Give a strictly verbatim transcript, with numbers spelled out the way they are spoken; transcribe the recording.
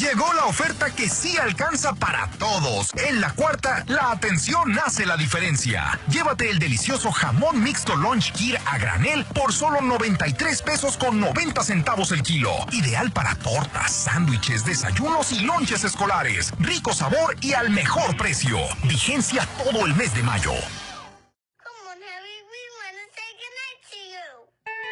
Llegó la oferta que sí alcanza para todos. En la cuarta, la atención hace la diferencia. Llévate el delicioso jamón mixto Lunch Kir a granel por solo noventa y tres pesos con noventa centavos el kilo. Ideal para tortas, sándwiches, desayunos y lonches escolares. Rico sabor y al mejor precio. Vigencia todo el mes de mayo.